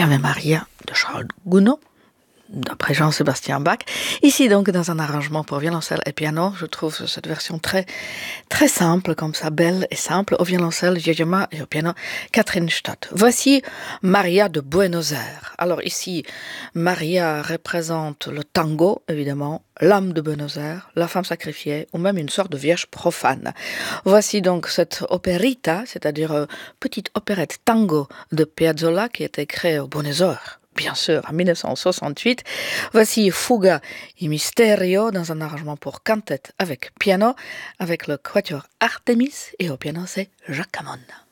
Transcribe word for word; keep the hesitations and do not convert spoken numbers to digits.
Ave Maria de Charles Gounod, d'après Jean-Sébastien Bach. Ici donc dans un arrangement pour violoncelle et piano, je trouve cette version très très simple, comme ça, belle et simple, au violoncelle Giacomo et au piano Catherine Stott. Voici Maria de Buenos Aires. Alors ici, Maria représente le tango, évidemment, l'âme de Buenos Aires, la femme sacrifiée, ou même une sorte de vierge profane. Voici donc cette opérita, c'est-à-dire euh, petite opérette tango de Piazzolla qui a été créée au Buenos Aires, bien sûr, en dix-neuf cent soixante-huit. Voici Fuga y Misterio dans un arrangement pour quintette avec piano, avec le quatuor Artemis, et au piano c'est Jacques Camon.